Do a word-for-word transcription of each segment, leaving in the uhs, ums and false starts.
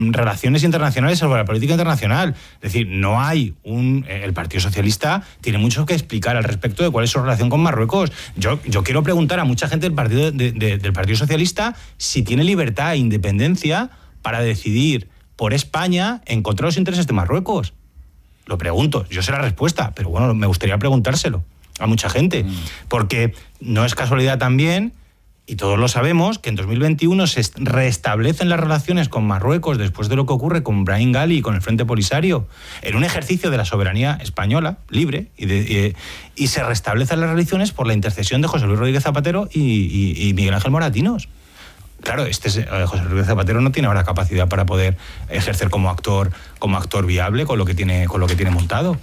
relaciones internacionales sobre la política internacional. Es decir, no hay un... El Partido Socialista tiene mucho que explicar al respecto de cuál es su relación con Marruecos. Yo, yo quiero preguntar a mucha gente del Partido, de, de, del Partido Socialista si tiene libertad e independencia para decidir por España en contra de los intereses de Marruecos. Lo pregunto, yo sé la respuesta, pero bueno, me gustaría preguntárselo a mucha gente, porque no es casualidad también, y todos lo sabemos, que en dos mil veintiuno se restablecen las relaciones con Marruecos después de lo que ocurre con Brahim Ghali y con el Frente Polisario, en un ejercicio de la soberanía española, libre, y, de, y, y se restablecen las relaciones por la intercesión de José Luis Rodríguez Zapatero y, y, y Miguel Ángel Moratinos. Claro, este eh, José Luis Zapatero no tiene ahora capacidad para poder ejercer como actor, como actor viable con lo que tiene, con lo que tiene montado.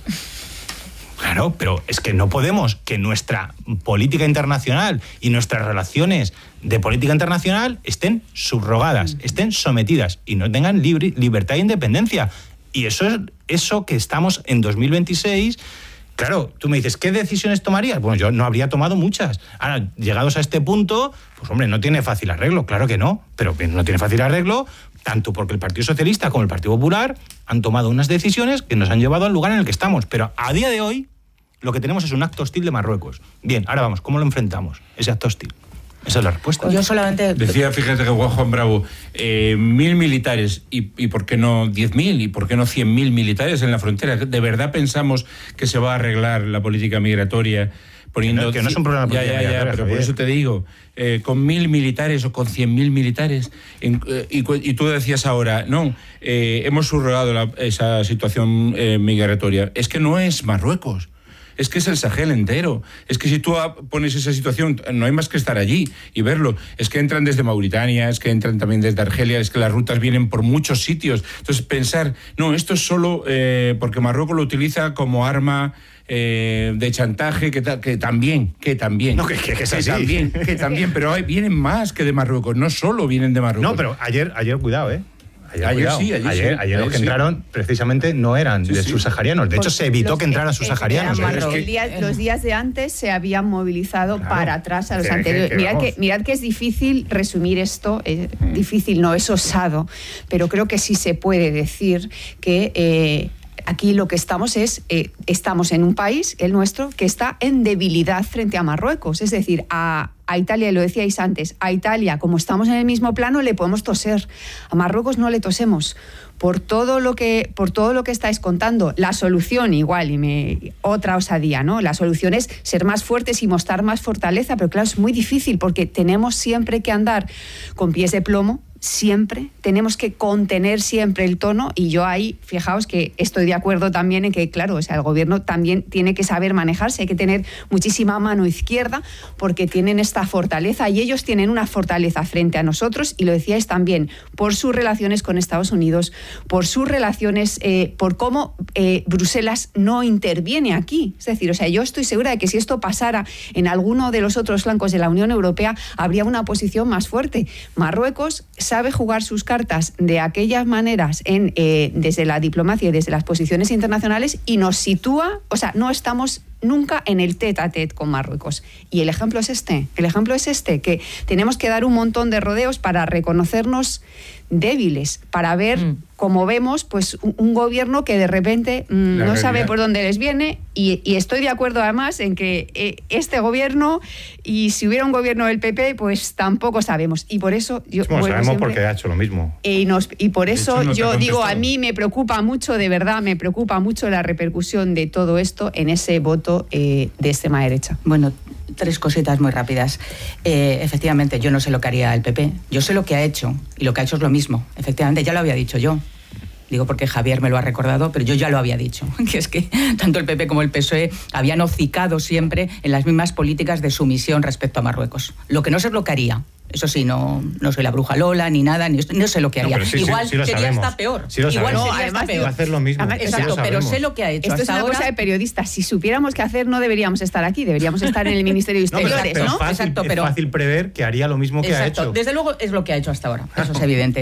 Claro, pero es que no podemos que nuestra política internacional y nuestras relaciones de política internacional estén subrogadas, estén sometidas y no tengan libre, libertad e independencia. Y eso es eso que estamos en dos mil veintiséis. Claro, tú me dices, ¿qué decisiones tomarías? Bueno, yo no habría tomado muchas. Ahora, llegados a este punto, pues hombre, no tiene fácil arreglo, claro que no, pero no tiene fácil arreglo, tanto porque el Partido Socialista como el Partido Popular han tomado unas decisiones que nos han llevado al lugar en el que estamos. Pero a día de hoy, lo que tenemos es un acto hostil de Marruecos. Bien, ahora vamos, ¿cómo lo enfrentamos, ese acto hostil? Esa es la respuesta. Yo solamente... Decía, fíjate que Juan Bravo, eh, mil militares, y, y ¿por qué no diez mil? ¿Y por qué no cien mil militares en la frontera? ¿De verdad pensamos que se va a arreglar la política migratoria poniendo... Que no, que no es un problema de política ya, ya, ya, migratoria, pero Javier. por eso te digo, eh, con mil militares o con cien mil militares, en, eh, y, y tú decías ahora, no, eh, hemos subrogado la, esa situación eh, migratoria. Es que no es Marruecos. Es que es el Sahel entero. Es que si tú pones esa situación, no hay más que estar allí y verlo. Es que entran desde Mauritania, es que entran también desde Argelia, es que las rutas vienen por muchos sitios. Entonces, pensar, no, esto es solo eh, porque Marruecos lo utiliza como arma eh, de chantaje, que, ta, que también, que también. No, que, que, que, es que así. también, que también, pero hay, vienen más que de Marruecos, no solo vienen de Marruecos. No, pero ayer, ayer cuidado, ¿eh? Ayer, ayer sí, ayer, ayer, sí, ayer los ayer que sí. entraron precisamente no eran sí, de sí. subsaharianos. De hecho, se evitó los que entraran subsaharianos. Eh, ¿eh? es que, el día, los días de antes se habían movilizado Claro. para atrás a los Que- anteriores. que- que mirad, vamos. que, mirad que es difícil resumir esto, eh, difícil, no es osado, pero creo que sí se puede decir que... Eh, Aquí lo que estamos es, eh, estamos en un país, el nuestro, que está en debilidad frente a Marruecos. Es decir, a, a Italia, y lo decíais antes, a Italia, como estamos en el mismo plano, le podemos toser. A Marruecos no le tosemos. Por todo lo que, por todo lo que estáis contando, la solución igual, y me, otra osadía, ¿no? La solución es ser más fuertes y mostrar más fortaleza, pero claro, es muy difícil porque tenemos siempre que andar con pies de plomo, siempre, tenemos que contener siempre el tono, y yo ahí, fijaos que estoy de acuerdo también en que, claro, o sea, el gobierno también tiene que saber manejarse, hay que tener muchísima mano izquierda porque tienen esta fortaleza y ellos tienen una fortaleza frente a nosotros, y lo decíais también, por sus relaciones con Estados Unidos, por sus relaciones, eh, por cómo eh, Bruselas no interviene aquí. Es decir, o sea, yo estoy segura de que si esto pasara en alguno de los otros flancos de la Unión Europea, habría una posición más fuerte. Marruecos sabe jugar sus cartas de aquellas maneras en, eh, desde la diplomacia y desde las posiciones internacionales, y nos sitúa, o sea, no estamos nunca en el tete a tete con Marruecos. Y el ejemplo es este, el ejemplo es este, que tenemos que dar un montón de rodeos para reconocernos débiles, para ver, mm. como vemos, pues un, un gobierno que de repente mmm, no realidad. sabe por dónde les viene, y, y estoy de acuerdo además en que eh, este gobierno, y si hubiera un gobierno del P P, pues tampoco sabemos, y por eso yo bueno, sabemos siempre, porque ha hecho lo mismo. Y, nos, y por eso hecho, no yo digo, a mí me preocupa mucho, de verdad, me preocupa mucho la repercusión de todo esto en ese voto eh, de extrema derecha. Bueno, tres cositas muy rápidas. Eh, efectivamente, yo no sé lo que haría el P P. Yo sé lo que ha hecho, y lo que ha hecho es lo mismo. Efectivamente, ya lo había dicho yo. Digo porque Javier me lo ha recordado, pero yo ya lo había dicho, que es que tanto el P P como el P S O E habían hocicado siempre en las mismas políticas de sumisión respecto a Marruecos. Lo que no sé es lo que haría. Eso sí, no, no soy la bruja Lola ni nada, ni, no sé lo que haría. No, sí, Igual sí, sí sería sabemos. hasta peor. Sí lo Igual sabemos. sería No, hasta además, peor. Va a hacer lo mismo. Además, Exacto, sí pero sé lo que ha hecho. Esto hasta es una ahora. cosa de periodistas. Si supiéramos qué hacer, no deberíamos estar aquí. Deberíamos estar en el Ministerio de No, pero, Exteriores, pero ¿no? es fácil, Exacto, pero- es fácil prever que haría lo mismo que Exacto. ha hecho. Desde luego es lo que ha hecho hasta ahora, eso es evidente.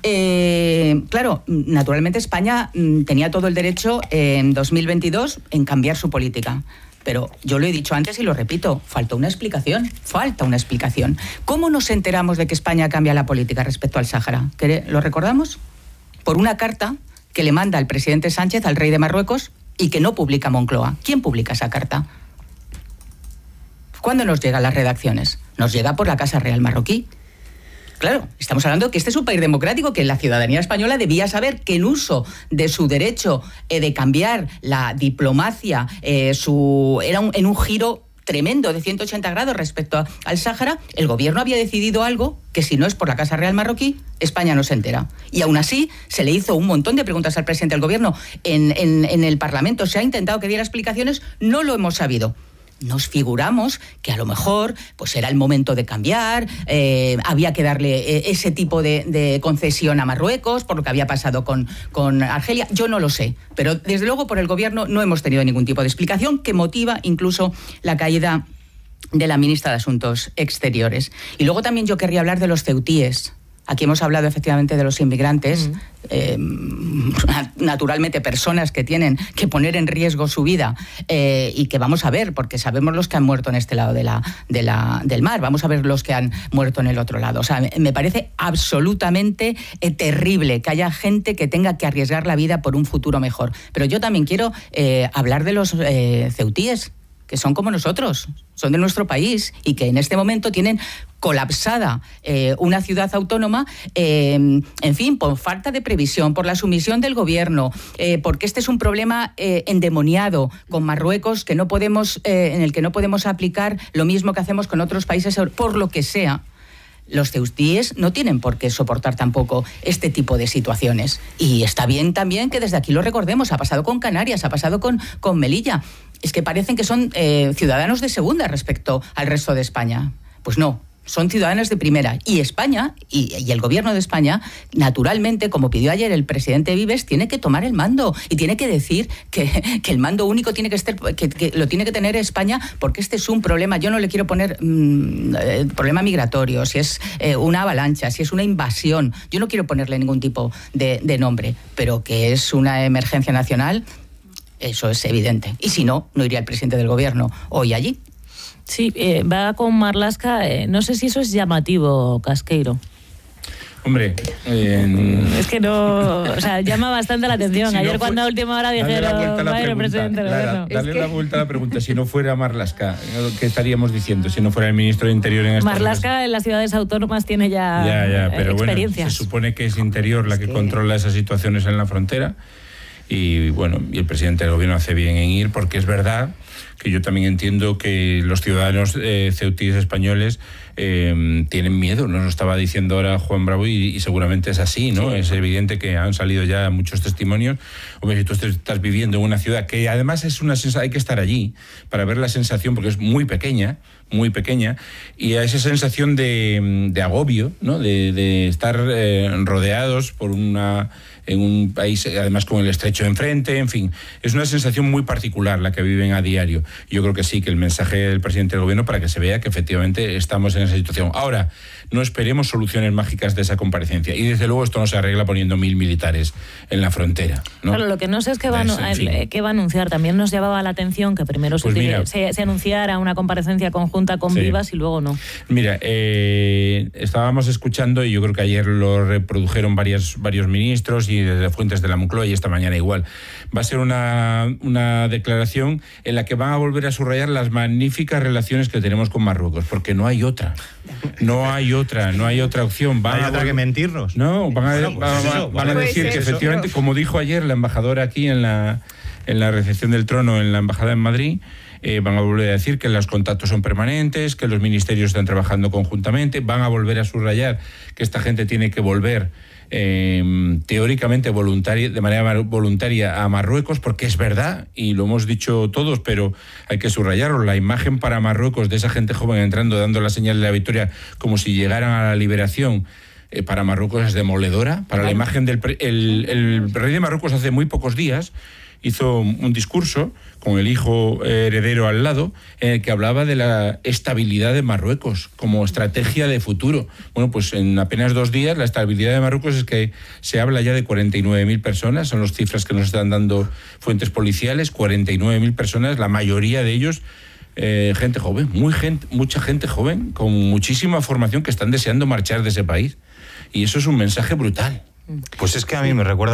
Eh, claro, naturalmente España mm, tenía todo el derecho eh, en dos mil veintidós en cambiar su política. Pero yo lo he dicho antes y lo repito, falta una explicación, falta una explicación. ¿Cómo nos enteramos de que España cambia la política respecto al Sáhara? ¿Lo recordamos? por una carta que le manda el presidente Sánchez al rey de Marruecos y que no publica Moncloa. ¿Quién publica esa carta? ¿Cuándo nos llegan las redacciones? Nos llega por la Casa Real marroquí. Claro, estamos hablando de que este es un país democrático, que la ciudadanía española debía saber que en uso de su derecho eh, de cambiar la diplomacia, eh, su, era un, en un giro tremendo de ciento ochenta grados respecto a, al Sáhara, el gobierno había decidido algo que si no es por la Casa Real marroquí, España no se entera. Y aún así se le hizo un montón de preguntas al presidente del gobierno en, en, en el Parlamento, se ha intentado que diera explicaciones, no lo hemos sabido. Nos figuramos que a lo mejor pues era el momento de cambiar, eh, había que darle eh, ese tipo de, de concesión a Marruecos por lo que había pasado con, con Argelia. Yo no lo sé, pero desde luego por el gobierno no hemos tenido ningún tipo de explicación que motiva incluso la caída de la ministra de Asuntos Exteriores. Y luego también yo querría hablar de los ceutíes. Aquí hemos hablado efectivamente de los inmigrantes, uh-huh. eh, naturalmente personas que tienen que poner en riesgo su vida eh, y que vamos a ver, porque sabemos los que han muerto en este lado de la, de la, del mar, vamos a ver los que han muerto en el otro lado. O sea, me parece absolutamente eh, terrible que haya gente que tenga que arriesgar la vida por un futuro mejor. Pero yo también quiero eh, hablar de los eh, ceutíes, que son como nosotros, son de nuestro país y que en este momento tienen colapsada eh, una ciudad autónoma, eh, en fin, por falta de previsión, por la sumisión del gobierno, eh, porque este es un problema eh, endemoniado con Marruecos que no podemos, eh, en el que no podemos aplicar lo mismo que hacemos con otros países, por lo que sea. Los ceutíes no tienen por qué soportar tampoco este tipo de situaciones. Y está bien también que desde aquí lo recordemos. Ha pasado con Canarias, ha pasado con, con Melilla. Es que parecen que son eh, ciudadanos de segunda respecto al resto de España. Pues no. Son ciudadanos de primera. Y España, y, y el gobierno de España, naturalmente, como pidió ayer el presidente Vives, tiene que tomar el mando y tiene que decir que, que el mando único tiene que, estar, que, que lo tiene que tener España, porque este es un problema. Yo no le quiero poner mmm, eh, problema migratorio, si es eh, una avalancha, si es una invasión. Yo no quiero ponerle ningún tipo de, de nombre, pero que es una emergencia nacional, eso es evidente. Y si no, no iría el presidente del gobierno hoy allí. Sí, eh, va con Marlaska. Eh, no sé si eso es llamativo, Casqueiro. Hombre, eh, es que no, o sea, llama bastante la atención. Si Ayer no cuando fue, a última hora dijeron, vaya el presidente del gobierno. Darle la vuelta a la pregunta, si no fuera Marlaska, ¿qué estaríamos diciendo? Si no fuera el ministro de Interior en esta Marlaska en las ciudades autónomas tiene ya, ya, ya pero experiencias. Bueno, se supone que es Interior la que, es que controla esas situaciones en la frontera. Y bueno, y el presidente del gobierno hace bien en ir, porque es verdad que yo también entiendo que los ciudadanos eh, ceutíes españoles eh, tienen miedo, nos lo estaba diciendo ahora Juan Bravo, y, y seguramente es así, ¿no? Sí. Es evidente que han salido ya muchos testimonios. Hombre, si tú estás viviendo en una ciudad que además es una sensación, hay que estar allí para ver la sensación, porque es muy pequeña, muy pequeña, y a esa sensación de, de agobio, ¿no? De, de estar eh, rodeados por una... en un país, además con el estrecho enfrente, en fin, es una sensación muy particular la que viven a diario. Yo creo que sí, que el mensaje del presidente del gobierno para que se vea que efectivamente estamos en esa situación. Ahora, no esperemos soluciones mágicas de esa comparecencia, y desde luego esto no se arregla poniendo mil militares en la frontera, ¿no? Claro, lo que no sé es qué va, es, en fin. qué va a anunciar. También nos llamaba la atención que primero pues se, mira, se, se anunciara una comparecencia conjunta con sí. Vivas y luego no. Mira, eh, estábamos escuchando, y yo creo que ayer lo reprodujeron varias, varios ministros y desde fuentes de la Moncloa, y esta mañana igual. Va a ser una, una declaración en la que van a volver a subrayar las magníficas relaciones que tenemos con Marruecos, porque no hay otra. No hay otra, no hay otra opción. Van no hay a otra vol- que mentirnos. No, van a, bueno, pues van, eso, van a decir que efectivamente, como dijo ayer la embajadora aquí en la, en la recepción del trono en la embajada en Madrid, Eh, van a volver a decir que los contactos son permanentes, que los ministerios están trabajando conjuntamente, van a volver a subrayar que esta gente tiene que volver eh, teóricamente voluntaria, de manera voluntaria a Marruecos, porque es verdad, y lo hemos dicho todos, pero hay que subrayarlo, la imagen para Marruecos de esa gente joven entrando, dando la señal de la victoria como si llegaran a la liberación, eh, para Marruecos es demoledora. Para la imagen del pre- el, el rey de Marruecos hace muy pocos días hizo un discurso con el hijo heredero al lado, en el que hablaba de la estabilidad de Marruecos como estrategia de futuro. Bueno, pues en apenas dos días la estabilidad de Marruecos es que se habla ya de cuarenta y nueve mil personas, son las cifras que nos están dando fuentes policiales, cuarenta y nueve mil personas, la mayoría de ellos eh, gente joven, muy gente, mucha gente joven, con muchísima formación, que están deseando marchar de ese país. Y eso es un mensaje brutal. Pues es que a mí me recuerda